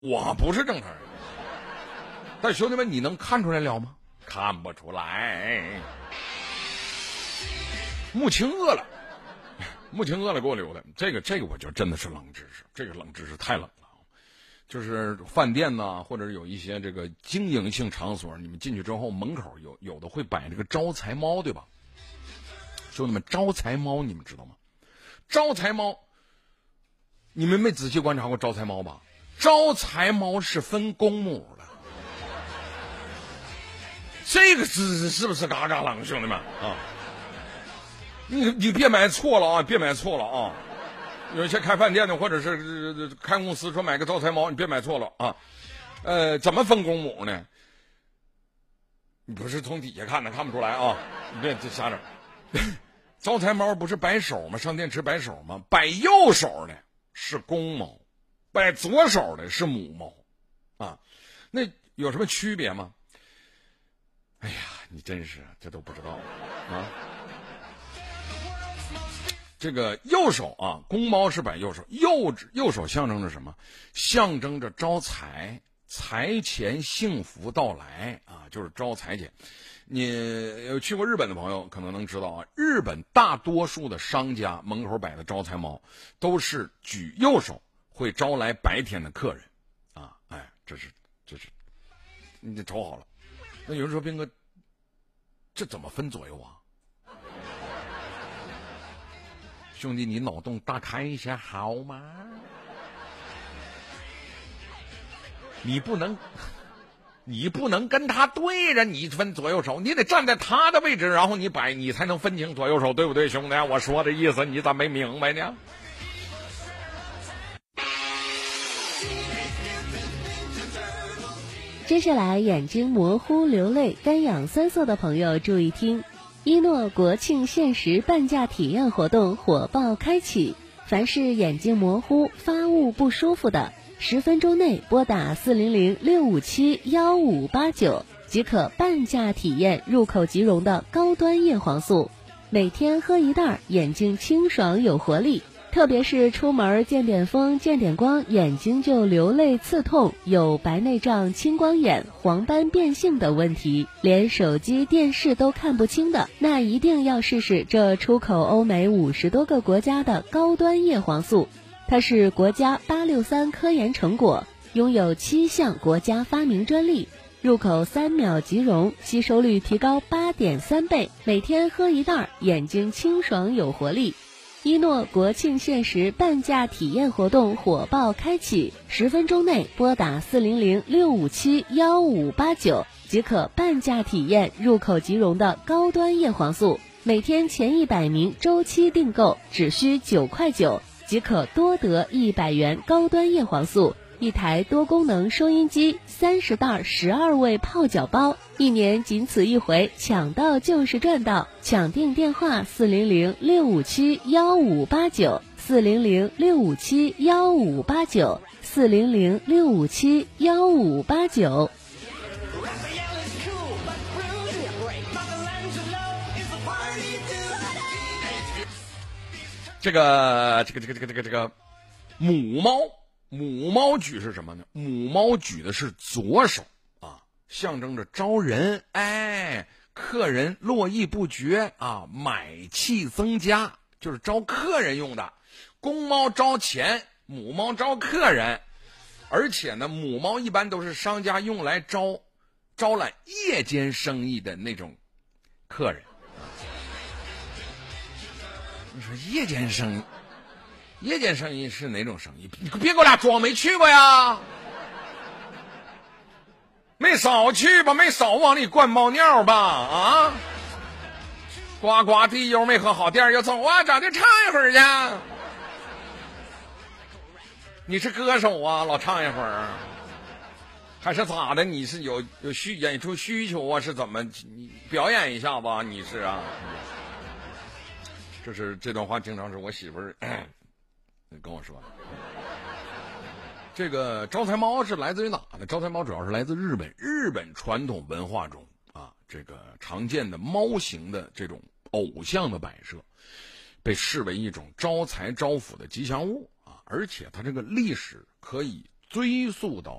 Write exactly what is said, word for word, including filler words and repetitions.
我不是正常人。但兄弟们，你能看出来了吗？看不出来。穆青饿了，穆青饿了给我留的这个，这个我觉得真的是冷知识，这个冷知识太冷了。就是饭店呐，或者有一些这个经营性场所，你们进去之后，门口有有的会摆这个招财猫，对吧？兄弟们，招财猫你们知道吗？招财猫，你们没仔细观察过招财猫吧？招财猫是分公母的，这个姿势是不是嘎嘎冷？兄弟们啊，你你别买错了啊，别买错了啊！有一些开饭店的或者是开公司说买个招财猫，你别买错了啊。呃，怎么分公母呢？你不是从底下看的，看不出来啊，你别瞎整。招财猫不是摆手吗？上电池摆手吗？摆右手的是公猫，摆左手的是母猫啊。那有什么区别吗？哎呀，你真是这都不知道啊。这个右手啊，公猫是摆右手，右右手象征着什么？象征着招财，财钱幸福到来啊，就是招财钱。你有去过日本的朋友可能能知道啊，日本大多数的商家门口摆的招财猫都是举右手，会招来白天的客人啊。哎，这是这是你得瞅好了。那有人说，斌哥，这怎么分左右啊？兄弟，你脑洞大开一下好吗？你不能，你不能跟他对着你分左右手，你得站在他的位置，然后你摆，你才能分清左右手，对不对，兄弟？我说的意思你咋没明白呢？ 接下来，眼睛模糊、流泪、干痒酸涩的朋友注意听。一诺国庆限时半价体验活动火爆开启，凡是眼睛模糊、发物不舒服的，十分钟内拨打四零零六五七幺五八九即可半价体验入口即溶的高端叶黄素，每天喝一袋，眼睛清爽有活力。特别是出门见点风见点光，眼睛就流泪刺痛，有白内障、青光眼、黄斑变性的问题，连手机电视都看不清的，那一定要试试这出口欧美五十多个国家的高端叶黄素。它是国家八六三科研成果，拥有七项国家发明专利，入口三秒即溶，吸收率提高 八点三 倍，每天喝一袋，眼睛清爽有活力。一诺国庆限时半价体验活动火爆开启，十分钟内拨打四零零六五七幺五八九即可半价体验入口即溶的高端叶黄素，每天前一百名周期订购只需九块九即可多得一百元高端叶黄素，一台多功能收音机，三十袋十二味泡脚包，一年仅此一回，抢到就是赚到！抢订电话四零零六五七幺五八九，四零零六五七幺五八九，四零零六五七幺五八九。 这个这个这个这个这个这个母猫。母猫举是什么呢？母猫举的是左手啊，象征着招人，哎，客人络绎不绝啊，买气增加，就是招客人用的。公猫招钱，母猫招客人，而且呢，母猫一般都是商家用来招招揽夜间生意的那种客人。你说夜间生意？夜间生意是哪种生意？你别给我俩装没去过呀，没少去吧，没少往里灌猫尿吧啊！呱呱地油没喝好，店儿就走啊，咱就唱一会儿去。你是歌手啊，老唱一会儿，还是咋的？你是有有需演出需求啊？是怎么？你表演一下吧？你是啊？这是这段话经常是我媳妇儿跟我说的。这个招财猫是来自于哪呢？招财猫主要是来自日本，日本传统文化中啊，这个常见的猫形的这种偶像的摆设，被视为一种招财招福的吉祥物啊，而且它这个历史可以追溯到